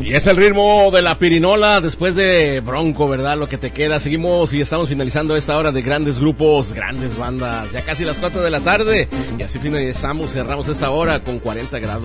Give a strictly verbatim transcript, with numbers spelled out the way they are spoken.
Y es el ritmo de la pirinola después de Bronco, ¿verdad? Lo que te queda. Seguimos y estamos finalizando esta hora de grandes grupos, grandes bandas. Ya casi las cuatro de la tarde. Y así finalizamos, cerramos esta hora con cuarenta grados.